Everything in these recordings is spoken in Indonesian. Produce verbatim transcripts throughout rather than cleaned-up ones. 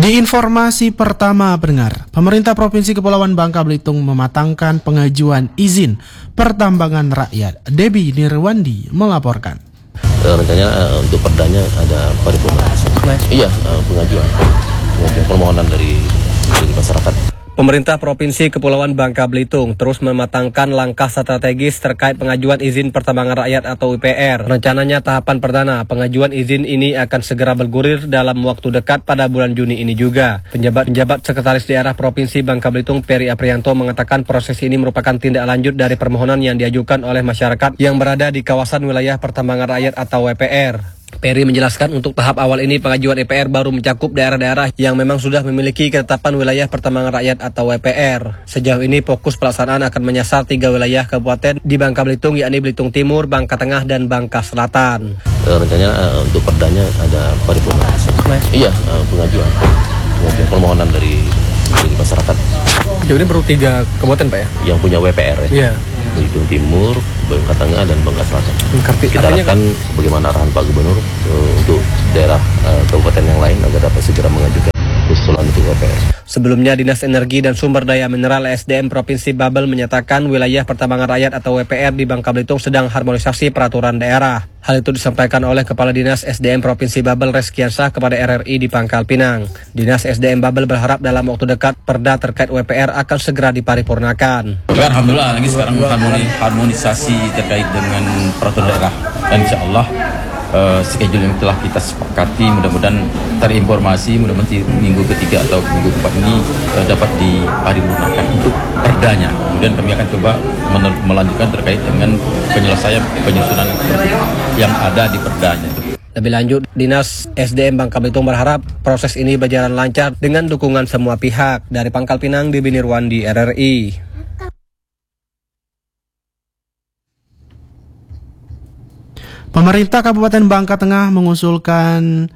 Di informasi pertama pendengar, pemerintah Provinsi Kepulauan Bangka Belitung mematangkan pengajuan izin pertambangan rakyat. Debbie Nirwandi melaporkan. Rencananya uh, untuk perdanya ada paripurna. Iya, uh, pengajuan, pengajuan permohonan dari dari masyarakat. Pemerintah Provinsi Kepulauan Bangka Belitung terus mematangkan langkah strategis terkait pengajuan izin pertambangan rakyat atau I P R. Rencananya tahapan perdana pengajuan izin ini akan segera bergulir dalam waktu dekat pada bulan Juni ini juga. Penjabat-penjabat Sekretaris Daerah Provinsi Bangka Belitung Peri Aprianto mengatakan proses ini merupakan tindak lanjut dari permohonan yang diajukan oleh masyarakat yang berada di kawasan wilayah pertambangan rakyat atau W P R. Peri menjelaskan untuk tahap awal ini pengajuan I P R baru mencakup daerah-daerah yang memang sudah memiliki ketetapan wilayah pertambangan rakyat atau W P R. Sejauh ini fokus pelaksanaan akan menyasar tiga wilayah kabupaten di Bangka Belitung, yakni Belitung Timur, Bangka Tengah, dan Bangka Selatan. Rencananya uh, untuk perdanya ada paripurna. Iya, uh, pengajuan, pengajuan permohonan dari dari masyarakat. Sejauh ini baru tiga kabupaten Pak ya? Yang punya W P R ya? Iya. Belitung Timur, Bangka Tengah, dan Bangka Selatan. Kita harapkan bagaimana arahan Pak Gubernur uh, untuk daerah uh, kabupaten yang lain agar dapat segera mengajukan usulan untuk W P R. Sebelumnya, Dinas Energi dan Sumber Daya Mineral S D M Provinsi Babel menyatakan wilayah pertambangan rakyat atau W P R di Bangka Belitung sedang harmonisasi peraturan daerah. Hal itu disampaikan oleh Kepala Dinas S D M Provinsi Babel Reskiansah kepada R R I di Pangkal Pinang. Dinas S D M Babel berharap dalam waktu dekat perda terkait W P R akan segera diparipurnakan. Alhamdulillah lagi sekarang harmoni, harmonisasi terkait dengan peraturan daerah, dan insya Allah uh, schedule yang telah kita sepakati mudah-mudahan terinformasi, mudah-mudahan minggu ketiga atau minggu keempat ini uh, dapat diparipurnakan untuk perdanya. Kemudian kami akan coba melanjutkan terkait dengan penyelesaian penyusunan yang ada di perdanya. Lebih lanjut, Dinas S D M Bangka Belitung berharap proses ini berjalan lancar dengan dukungan semua pihak. Dari Pangkal Pinang, Debbie Nirwandi, R R I. Pemerintah Kabupaten Bangka Tengah mengusulkan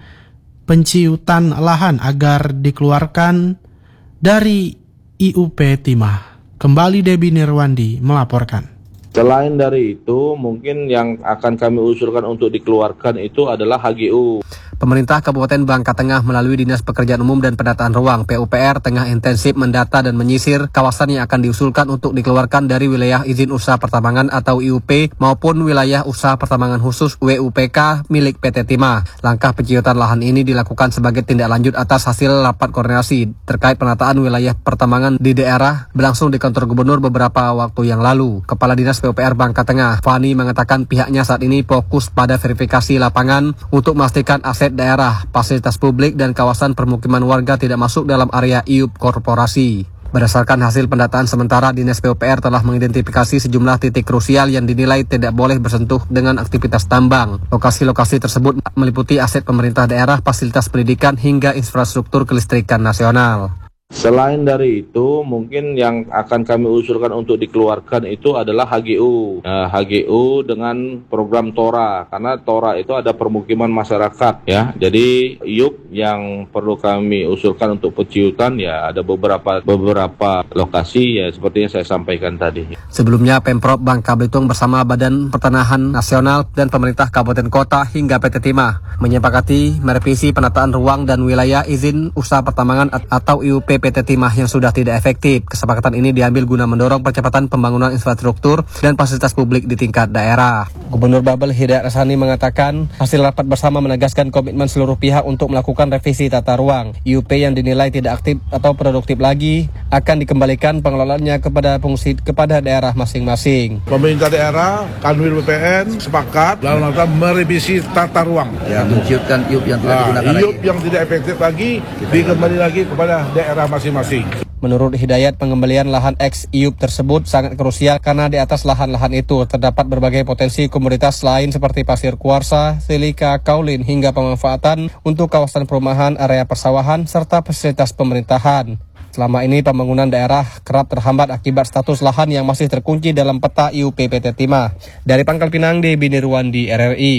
penciutan lahan agar dikeluarkan dari I U P Timah. Kembali Debbie Nirwandi melaporkan. Selain dari itu, mungkin yang akan kami usulkan untuk dikeluarkan itu adalah H G U. Pemerintah Kabupaten Bangka Tengah melalui Dinas Pekerjaan Umum dan Penataan Ruang P U P R tengah intensif mendata dan menyisir kawasan yang akan diusulkan untuk dikeluarkan dari wilayah izin usaha pertambangan atau I U P maupun wilayah usaha pertambangan khusus W U P K milik P T Timah. Langkah penciutan lahan ini dilakukan sebagai tindak lanjut atas hasil rapat koordinasi terkait penataan wilayah pertambangan di daerah berlangsung di kantor gubernur beberapa waktu yang lalu. Kepala Dinas P U P R Bangka Tengah, Fani, mengatakan pihaknya saat ini fokus pada verifikasi lapangan untuk memastikan aset daerah, fasilitas publik, dan kawasan permukiman warga tidak masuk dalam area I U P korporasi. Berdasarkan hasil pendataan sementara, Dinas P U P R telah mengidentifikasi sejumlah titik krusial yang dinilai tidak boleh bersentuh dengan aktivitas tambang. Lokasi-lokasi tersebut meliputi aset pemerintah daerah, fasilitas pendidikan, hingga infrastruktur kelistrikan nasional. Selain dari itu, mungkin yang akan kami usulkan untuk dikeluarkan itu adalah H G U. Nah, H G U dengan program Tora, karena Tora itu ada permukiman masyarakat ya. Jadi I U P yang perlu kami usulkan untuk penciutan ya ada beberapa beberapa lokasi ya seperti yang saya sampaikan tadi. Sebelumnya, Pemprov Bangka Belitung bersama Badan Pertanahan Nasional dan pemerintah kabupaten kota hingga P T Timah menyepakati merevisi penataan ruang dan wilayah izin usaha pertambangan atau I U P P T Timah yang sudah tidak efektif. Kesepakatan ini diambil guna mendorong percepatan pembangunan infrastruktur dan fasilitas publik di tingkat daerah. Gubernur Babel Hidayat Rasani mengatakan hasil rapat bersama menegaskan komitmen seluruh pihak untuk melakukan revisi tata ruang. I U P yang dinilai tidak aktif atau produktif lagi akan dikembalikan pengelolaannya kepada fungsi kepada daerah masing-masing. Pemerintah daerah, Kanwil B P N sepakat dalam rangka merevisi tata ruang. Ya, menciutkan I U P yang tidak nah, digunakan I U P yang tidak efektif lagi dikembali lagi kepada daerah masing-masing. Menurut Hidayat, pengembalian lahan ex I U P tersebut sangat krusial karena di atas lahan-lahan itu terdapat berbagai potensi komoditas lain seperti pasir kuarsa, silika, kaulin, hingga pemanfaatan untuk kawasan perumahan, area persawahan, serta fasilitas pemerintahan. Selama ini pembangunan daerah kerap terhambat akibat status lahan yang masih terkunci dalam peta I U P P T Timah. Dari Pangkal Pinang, Debbie Nirwandi, R R I.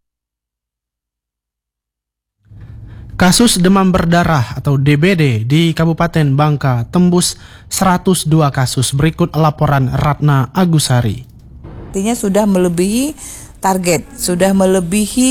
Kasus demam berdarah atau D B D di Kabupaten Bangka tembus seratus dua kasus. Berikut laporan Ratna Agusari. Artinya sudah melebihi target, sudah melebihi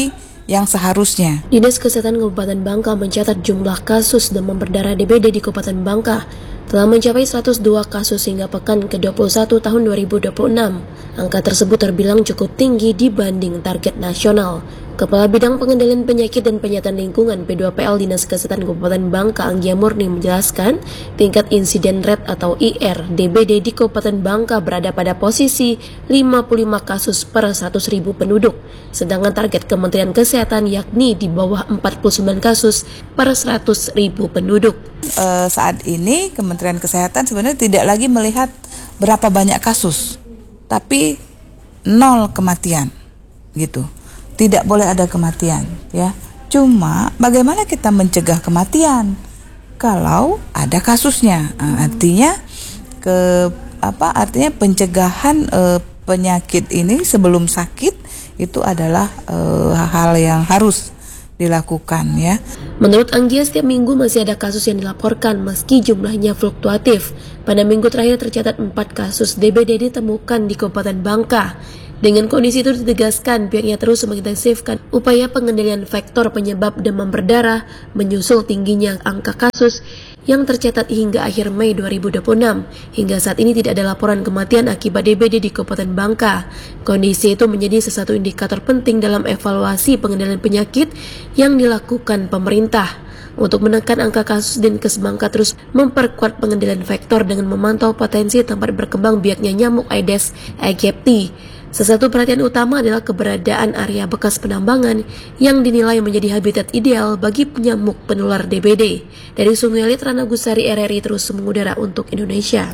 yang seharusnya. Dinas Kesehatan Kabupaten Bangka mencatat jumlah kasus demam berdarah D B D di Kabupaten Bangka telah mencapai seratus dua kasus hingga pekan ke dua puluh satu tahun dua ribu dua puluh enam. Angka tersebut terbilang cukup tinggi dibanding target nasional. Kepala Bidang Pengendalian Penyakit dan Penyihatan Lingkungan P dua P L Dinas Kesehatan Kabupaten Bangka Anggia Murni menjelaskan tingkat insiden rate atau I R D B D di Kabupaten Bangka berada pada posisi lima puluh lima kasus per seratus ribu penduduk, sedangkan target Kementerian Kesehatan yakni di bawah empat puluh sembilan kasus per seratus ribu penduduk. E, saat ini Kementerian Kesehatan sebenarnya tidak lagi melihat berapa banyak kasus, tapi nol kematian gitu. Tidak boleh ada kematian, ya. Cuma bagaimana kita mencegah kematian kalau ada kasusnya? Nah, artinya ke apa? Artinya pencegahan e, penyakit ini sebelum sakit itu adalah e, hal yang harus dilakukan, ya. Menurut Anggia, setiap minggu masih ada kasus yang dilaporkan meski jumlahnya fluktuatif. Pada minggu terakhir tercatat empat kasus D B D ditemukan di Kabupaten Bangka. Dengan kondisi itu ditegaskan pihaknya terus mengintensifkan upaya pengendalian faktor penyebab demam berdarah menyusul tingginya angka kasus yang tercatat hingga akhir Mei dua ribu dua puluh enam. Hingga saat ini tidak ada laporan kematian akibat D B D di Kabupaten Bangka. Kondisi itu menjadi salah satu indikator penting dalam evaluasi pengendalian penyakit yang dilakukan pemerintah. Untuk menekan angka kasus, Dinkes Bangka terus memperkuat pengendalian faktor dengan memantau potensi tempat berkembang biaknya nyamuk Aedes aegypti. Salah satu perhatian utama adalah keberadaan area bekas penambangan yang dinilai menjadi habitat ideal bagi nyamuk penular D B D. Dari Sungai Lit, Rana Gusari, R R I terus mengudara untuk Indonesia.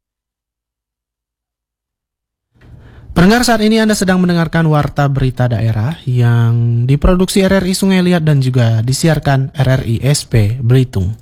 Pendengar, saat ini Anda sedang mendengarkan Warta Berita Daerah yang diproduksi R R I Sungai Liat dan juga disiarkan R R I S P Belitung.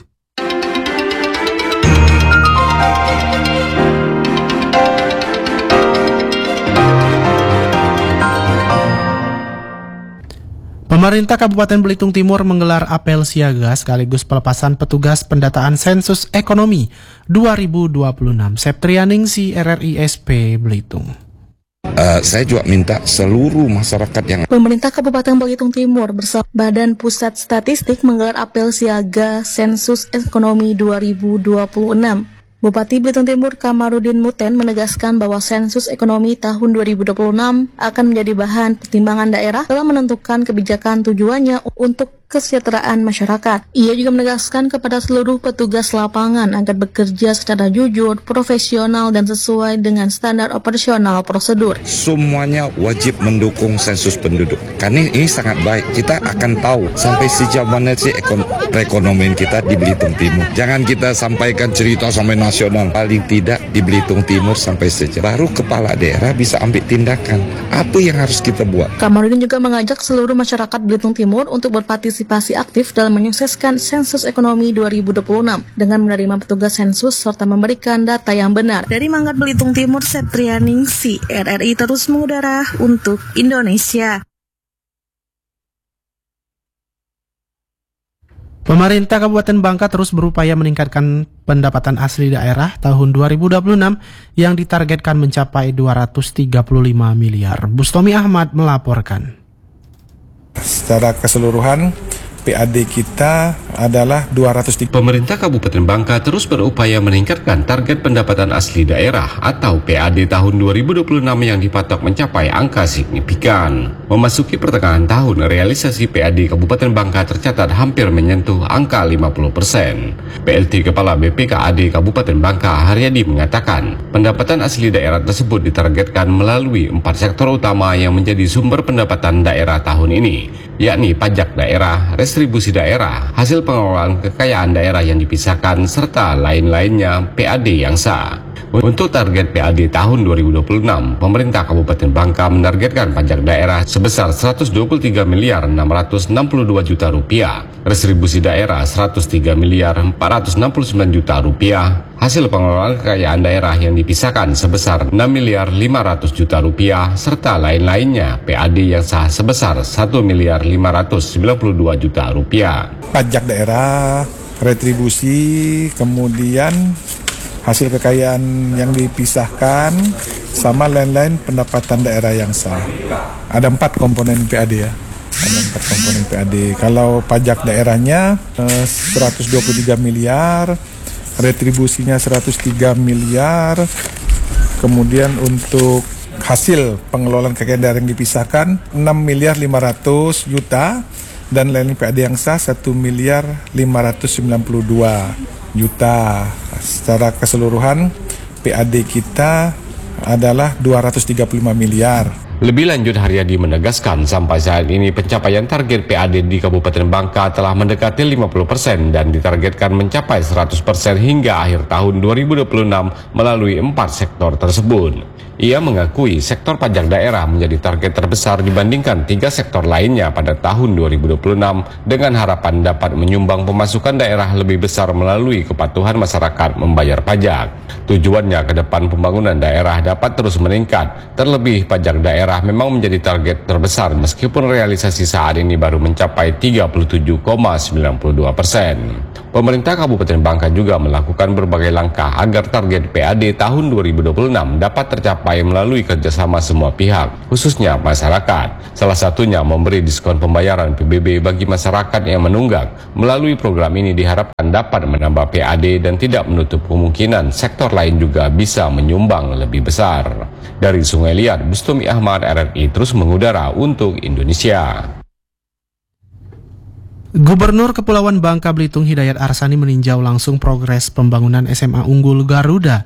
Pemerintah Kabupaten Belitung Timur menggelar apel siaga sekaligus pelepasan petugas pendataan sensus ekonomi dua ribu dua puluh enam. Septrianingsi, R R I S P Belitung. Uh, saya juga minta seluruh masyarakat yang Pemerintah Kabupaten Belitung Timur bersama Badan Pusat Statistik menggelar apel siaga sensus ekonomi dua ribu dua puluh enam. Bupati Belitung Timur Kamarudin Muten menegaskan bahwa sensus ekonomi tahun dua ribu dua puluh enam akan menjadi bahan pertimbangan daerah dalam menentukan kebijakan tujuannya untuk kesejahteraan masyarakat. Ia juga menegaskan kepada seluruh petugas lapangan agar bekerja secara jujur, profesional, dan sesuai dengan standar operasional prosedur. Semuanya wajib mendukung sensus penduduk. Karena ini sangat baik. Kita akan tahu sampai sejauh mana sih ekon- perekonomian kita di Belitung Timur. Jangan kita sampaikan cerita sampai nasional. Paling tidak di Belitung Timur sampai sejauh. Baru kepala daerah bisa ambil tindakan. Apa yang harus kita buat? Kamarudin juga mengajak seluruh masyarakat Belitung Timur untuk berpartisipasi partisipasi aktif dalam menyukseskan sensus ekonomi dua ribu dua puluh enam dengan menerima petugas sensus serta memberikan data yang benar. Dari Manggat Belitung Timur, Septrianingsi, R R I terus mengudara untuk Indonesia. Pemerintah Kabupaten Bangka terus berupaya meningkatkan pendapatan asli daerah tahun dua ribu dua puluh enam yang ditargetkan mencapai dua ratus tiga puluh lima miliar. Bustomi Ahmad melaporkan. Secara keseluruhan P A D kita adalah dua ratus tiga. Pemerintah Kabupaten Bangka terus berupaya meningkatkan target pendapatan asli daerah atau P A D tahun dua ribu dua puluh enam yang dipatok mencapai angka signifikan. Memasuki pertengahan tahun, realisasi P A D Kabupaten Bangka tercatat hampir menyentuh angka lima puluh persen. P L T Kepala B P K A D Kabupaten Bangka, Haryadi, mengatakan pendapatan asli daerah tersebut ditargetkan melalui empat sektor utama yang menjadi sumber pendapatan daerah tahun ini, yakni pajak daerah, restribusi daerah, hasil pengelolaan kekayaan daerah yang dipisahkan, serta lain-lainnya P A D yang sah. Untuk target P A D tahun dua ribu dua puluh enam, pemerintah Kabupaten Bangka menargetkan pajak daerah sebesar seratus dua puluh tiga miliar enam ratus enam puluh dua juta rupiah, restribusi daerah seratus tiga miliar empat ratus enam puluh sembilan juta rupiah, hasil pengelolaan kekayaan daerah yang dipisahkan sebesar enam miliar lima ratus juta rupiah, serta lain-lainnya P A D yang sah sebesar satu miliar lima ratus sembilan puluh dua juta rupiah. Pajak daerah, retribusi, kemudian hasil kekayaan yang dipisahkan, sama lain-lain pendapatan daerah yang sah. Ada empat komponen P A D ya. Ada empat komponen P A D. Kalau pajak daerahnya eh, seratus dua puluh tiga miliar, retribusinya seratus tiga miliar, kemudian untuk hasil pengelolaan kekayaan daerah yang dipisahkan enam miliar lima ratus juta, dan lain P A D yang sah satu miliar lima ratus sembilan puluh dua juta. Secara keseluruhan P A D kita adalah dua ratus tiga puluh lima miliar. Lebih lanjut, Haryadi menegaskan sampai saat ini pencapaian target P A D di Kabupaten Bangka telah mendekati lima puluh persen dan ditargetkan mencapai seratus persen hingga akhir tahun dua ribu dua puluh enam melalui empat sektor tersebut. Ia mengakui sektor pajak daerah menjadi target terbesar dibandingkan tiga sektor lainnya pada tahun dua ribu dua puluh enam dengan harapan dapat menyumbang pemasukan daerah lebih besar melalui kepatuhan masyarakat membayar pajak. Tujuannya ke depan pembangunan daerah dapat terus meningkat, terlebih pajak daerah memang menjadi target terbesar meskipun realisasi saat ini baru mencapai tiga puluh tujuh koma sembilan dua persen. Pemerintah Kabupaten Bangka juga melakukan berbagai langkah agar target P A D tahun dua ribu dua puluh enam dapat tercapai melalui kerjasama semua pihak, khususnya masyarakat. Salah satunya memberi diskon pembayaran P B B bagi masyarakat yang menunggak. Melalui program ini diharapkan dapat menambah P A D dan tidak menutup kemungkinan sektor lain juga bisa menyumbang lebih besar. Dari Sungai Liat, Bustami Ahmad, R R I terus mengudara untuk Indonesia. Gubernur Kepulauan Bangka Belitung Hidayat Arsani meninjau langsung progres pembangunan S M A Unggul Garuda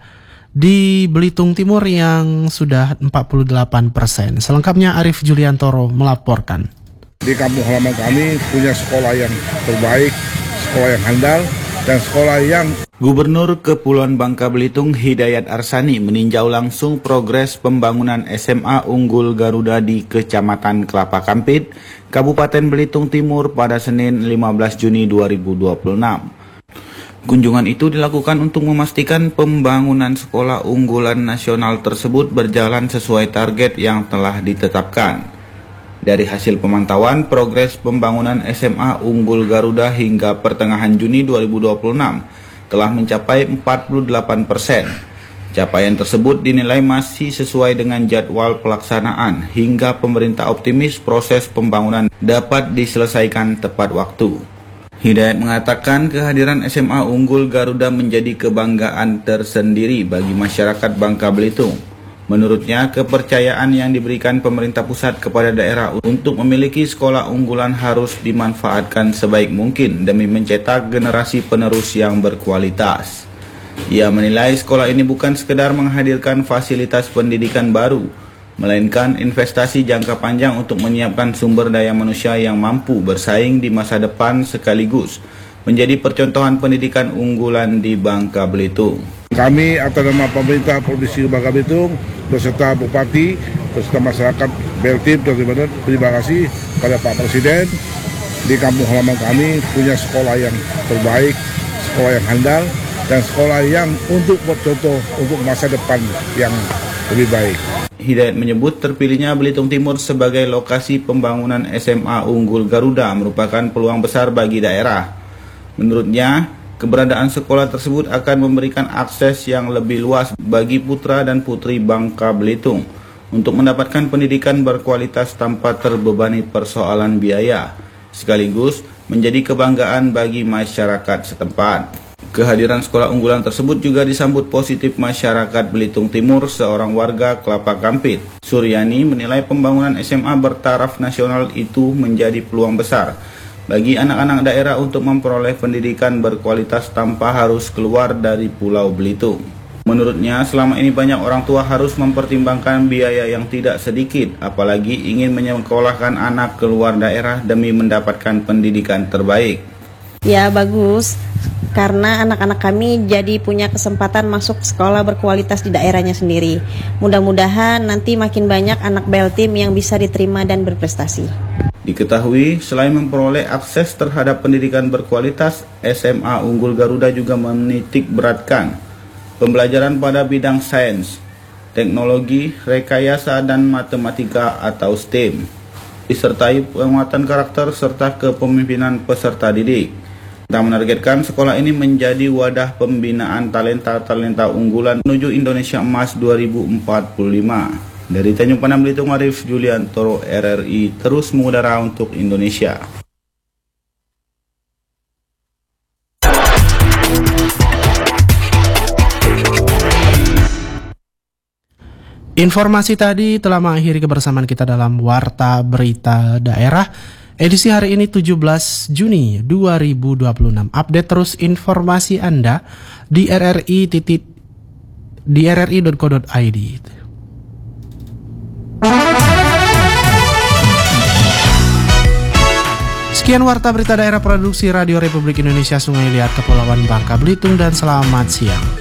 di Belitung Timur yang sudah empat puluh delapan persen. Selengkapnya Arif Juliantoro melaporkan. Di kampung halaman kami punya sekolah yang terbaik, sekolah yang handal, dan sekolah yang... Gubernur Kepulauan Bangka Belitung Hidayat Arsani meninjau langsung progres pembangunan S M A Unggul Garuda di Kecamatan Kelapa Kampit, Kabupaten Belitung Timur pada Senin lima belas Juni dua ribu dua puluh enam. Kunjungan itu dilakukan untuk memastikan pembangunan sekolah unggulan nasional tersebut berjalan sesuai target yang telah ditetapkan. Dari hasil pemantauan progres pembangunan S M A Unggul Garuda hingga pertengahan Juni dua ribu dua puluh enam telah mencapai empat puluh delapan persen. Capaian tersebut dinilai masih sesuai dengan jadwal pelaksanaan hingga pemerintah optimis proses pembangunan dapat diselesaikan tepat waktu. Hidayat mengatakan kehadiran S M A Unggul Garuda menjadi kebanggaan tersendiri bagi masyarakat Bangka Belitung. Menurutnya, kepercayaan yang diberikan pemerintah pusat kepada daerah untuk memiliki sekolah unggulan harus dimanfaatkan sebaik mungkin demi mencetak generasi penerus yang berkualitas. Ia menilai sekolah ini bukan sekedar menghadirkan fasilitas pendidikan baru, melainkan investasi jangka panjang untuk menyiapkan sumber daya manusia yang mampu bersaing di masa depan sekaligus menjadi percontohan pendidikan unggulan di Bangka Belitung. Kami atas nama pemerintah Provinsi Bangka Belitung beserta Bupati, beserta masyarakat Beltim, terima kasih pada Pak Presiden. Di kampung halaman kami punya sekolah yang terbaik, sekolah yang handal, dan sekolah yang untuk bercontoh untuk masa depan yang lebih baik. Hidayat menyebut terpilihnya Belitung Timur sebagai lokasi pembangunan S M A Unggul Garuda merupakan peluang besar bagi daerah. Menurutnya, keberadaan sekolah tersebut akan memberikan akses yang lebih luas bagi putra dan putri Bangka Belitung untuk mendapatkan pendidikan berkualitas tanpa terbebani persoalan biaya, sekaligus menjadi kebanggaan bagi masyarakat setempat. Kehadiran sekolah unggulan tersebut juga disambut positif masyarakat Belitung Timur. Seorang warga Kelapa Kampit, Suryani, menilai pembangunan S M A bertaraf nasional itu menjadi peluang besar bagi anak-anak daerah untuk memperoleh pendidikan berkualitas tanpa harus keluar dari Pulau Belitung. Menurutnya, selama ini banyak orang tua harus mempertimbangkan biaya yang tidak sedikit, apalagi ingin menyekolahkan anak keluar daerah demi mendapatkan pendidikan terbaik. Ya, bagus. Karena anak-anak kami jadi punya kesempatan masuk sekolah berkualitas di daerahnya sendiri. Mudah-mudahan nanti makin banyak anak Beltim yang bisa diterima dan berprestasi. Diketahui, selain memperoleh akses terhadap pendidikan berkualitas, S M A Unggul Garuda juga menitik beratkan pembelajaran pada bidang sains, teknologi, rekayasa, dan matematika atau S T E M, disertai penguatan karakter serta kepemimpinan peserta didik. Kita menargetkan sekolah ini menjadi wadah pembinaan talenta-talenta unggulan menuju Indonesia Emas dua ribu empat puluh lima. Dari Tanjung Panang Belitung, Arif Juliantoro, R R I, terus mengudara untuk Indonesia. Informasi tadi telah mengakhiri kebersamaan kita dalam Warta Berita Daerah edisi hari ini tujuh belas Juni dua ribu dua puluh enam. Update terus informasi Anda di R R I titik di r r i dot co dot i d. Sekian Warta Berita Daerah Produksi Radio Republik Indonesia Sungai Liat Kepulauan Bangka Belitung dan selamat siang.